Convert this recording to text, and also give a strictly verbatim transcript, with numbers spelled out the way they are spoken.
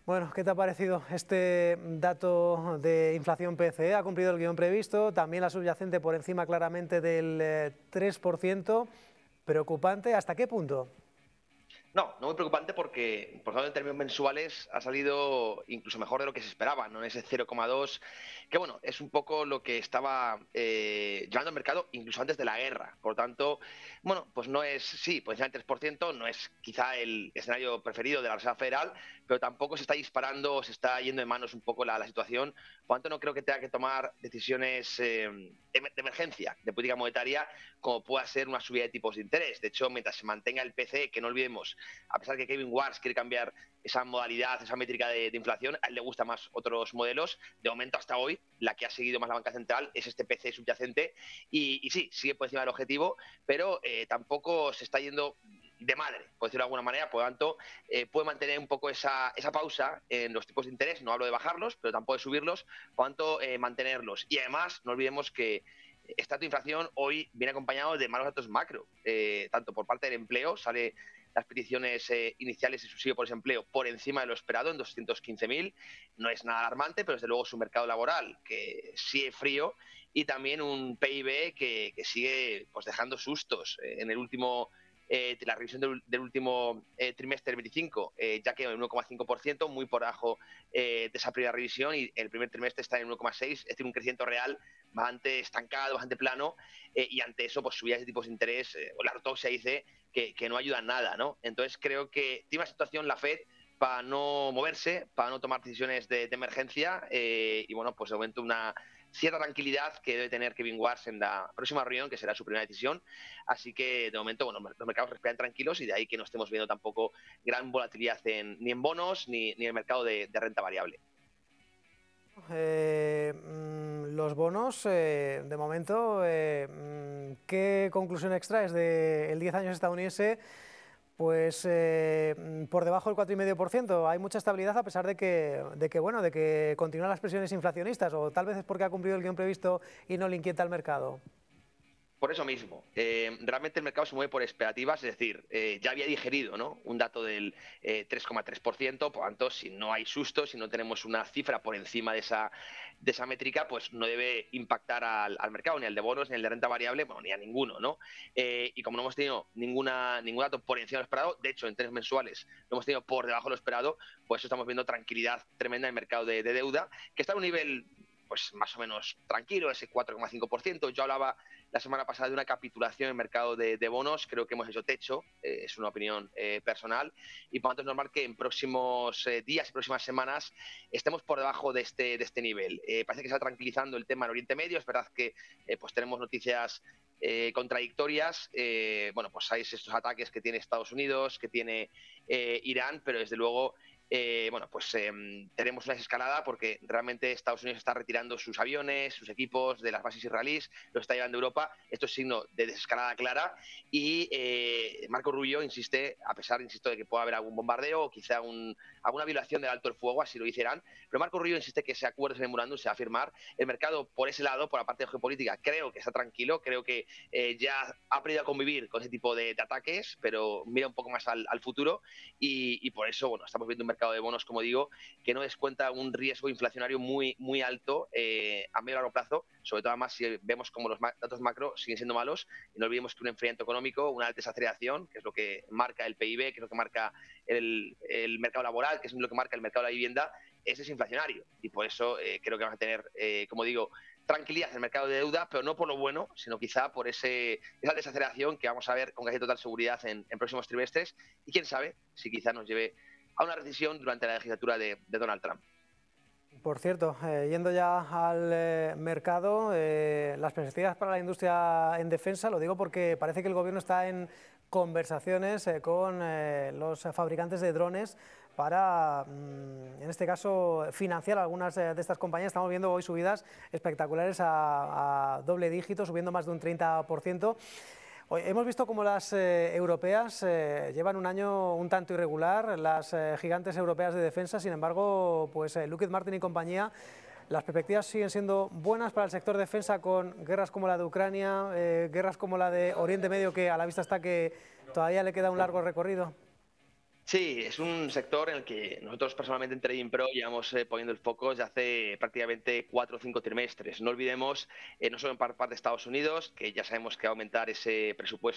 Bueno, ¿qué te ha parecido este dato de inflación P C E? ¿Ha cumplido el guión previsto? También la subyacente por encima claramente del eh, tres por ciento. ¿Preocupante? ¿Hasta qué punto? No, no muy preocupante porque, por ejemplo, en términos mensuales ha salido incluso mejor de lo que se esperaba, ¿no? En ese cero coma dos, que bueno, es un poco lo que estaba eh, llevando el mercado incluso antes de la guerra. Por lo tanto, bueno, pues no es, sí, pues ya el tres por ciento no es quizá el escenario preferido de la Reserva Federal, pero tampoco se está disparando, se está yendo de manos un poco la, la situación. Por lo tanto, no creo que tenga que tomar decisiones eh, de emergencia de política monetaria como pueda ser una subida de tipos de interés. De hecho, mientras se mantenga el P C E, que no olvidemos, a pesar de que Kevin Warsh quiere cambiar esa modalidad, esa métrica de, de inflación, a él le gustan más otros modelos. De momento hasta hoy, la que ha seguido más la banca central es este P C E subyacente y, y sí, sigue por encima del objetivo, pero eh, tampoco se está yendo de madre, por decirlo de alguna manera. Por lo tanto, eh, puede mantener un poco esa, esa pausa en los tipos de interés. No hablo de bajarlos, pero tampoco de subirlos, por lo tanto, eh, mantenerlos. Y además, no olvidemos que esta dato de inflación hoy viene acompañado de malos datos macro, eh, tanto por parte del empleo, sale las peticiones eh, iniciales de subsidio por desempleo por encima de lo esperado en doscientos quince mil. No es nada alarmante, pero desde luego es un mercado laboral que sigue frío y también un P I B que, que sigue pues, dejando sustos. Eh, en el último eh, la revisión del, del último eh, trimestre veinticinco, eh, ya que en el uno coma cinco por ciento, muy por debajo eh, de esa primera revisión, y el primer trimestre está en el uno coma seis por ciento, es decir, un crecimiento real bastante estancado, bastante plano, eh, y ante eso, pues subidas de tipos de interés, eh, o la ortodoxia dice que, que no ayudan nada, ¿no? Entonces creo que tiene una situación la Fed para no moverse, para no tomar decisiones de, de emergencia, eh, y bueno, pues de momento una cierta tranquilidad que debe tener Kevin Warsh en la próxima reunión, que será su primera decisión. Así que de momento, bueno, los mercados respiran tranquilos y de ahí que no estemos viendo tampoco gran volatilidad en, ni en bonos ni, ni en el mercado de, de renta variable. Eh, mm, los bonos, eh, de momento, eh, mm, ¿qué conclusión extraes del diez años estadounidense? Pues eh, por debajo del cuatro coma cinco por ciento. Hay mucha estabilidad a pesar de que, de que, bueno, de que continúan las presiones inflacionistas, o tal vez es porque ha cumplido el guión previsto y no le inquieta al mercado. Por eso mismo, eh, realmente el mercado se mueve por expectativas, es decir, eh, ya había digerido, ¿no?, un dato del eh, tres coma tres por ciento, por tanto, si no hay susto, si no tenemos una cifra por encima de esa, de esa métrica, pues no debe impactar al, al mercado, ni al de bonos, ni al de renta variable, bueno, ni a ninguno, ¿no? Eh, y como no hemos tenido ninguna, ningún dato por encima de lo esperado, de hecho, en términos mensuales lo hemos tenido por debajo de lo esperado, pues estamos viendo tranquilidad tremenda en el mercado de, de deuda, que está a un nivel pues más o menos tranquilo, ese cuatro coma cinco por ciento. Yo hablaba la semana pasada de una capitulación en el mercado de, de bonos, creo que hemos hecho techo, eh, es una opinión eh, personal, y por lo tanto es normal que en próximos eh, días y próximas semanas estemos por debajo de este, de este nivel. Eh, parece que se está tranquilizando el tema en Oriente Medio, es verdad que eh, pues tenemos noticias eh, contradictorias, eh, bueno, pues hay estos ataques que tiene Estados Unidos, que tiene eh, Irán, pero desde luego Eh, bueno, pues eh, tenemos una desescalada porque realmente Estados Unidos está retirando sus aviones, sus equipos de las bases israelíes, los está llevando a Europa. Esto es signo de desescalada clara y eh, Marco Rubio insiste, a pesar, insisto, de que pueda haber algún bombardeo o quizá un, alguna violación del alto el fuego, así lo hicieran, pero Marco Rubio insiste que ese acuerdo, ese memorándum se va a firmar. El mercado, por ese lado, por la parte de geopolítica, creo que está tranquilo, creo que eh, ya ha aprendido a convivir con ese tipo de, de ataques, pero mira un poco más al, al futuro y, y por eso, bueno, estamos viendo un mercado de bonos, como digo, que no descuenta un riesgo inflacionario muy, muy alto eh, a medio y largo plazo, sobre todo además si vemos como los datos macro siguen siendo malos, y no olvidemos que un enfriamiento económico, una alta desaceleración, que es lo que marca el P I B, que es lo que marca el, el mercado laboral, que es lo que marca el mercado de la vivienda, es desinflacionario, y por eso eh, creo que vamos a tener, eh, como digo, tranquilidad en el mercado de deuda, pero no por lo bueno, sino quizá por ese, esa desaceleración que vamos a ver con casi total seguridad en, en próximos trimestres, y quién sabe si quizá nos lleve a una recesión durante la legislatura de, de Donald Trump. Por cierto, eh, yendo ya al eh, mercado, eh, las perspectivas para la industria en defensa, lo digo porque parece que el gobierno está en conversaciones eh, con eh, los fabricantes de drones para, mm, en este caso, financiar algunas eh, de estas compañías. Estamos viendo hoy subidas espectaculares a, a doble dígito, subiendo más de un treinta por ciento. Hoy hemos visto cómo las eh, europeas eh, llevan un año un tanto irregular, las eh, gigantes europeas de defensa. Sin embargo, pues eh, Lockheed Martin y compañía, las perspectivas siguen siendo buenas para el sector defensa, con guerras como la de Ucrania, eh, guerras como la de Oriente Medio, que a la vista está que todavía le queda un largo recorrido. Sí, es un sector en el que nosotros personalmente en Trading Pro llevamos eh, poniendo el foco desde hace prácticamente cuatro o cinco trimestres. No olvidemos, eh, no solo en par- parte de Estados Unidos, que ya sabemos que va a aumentar ese presupuesto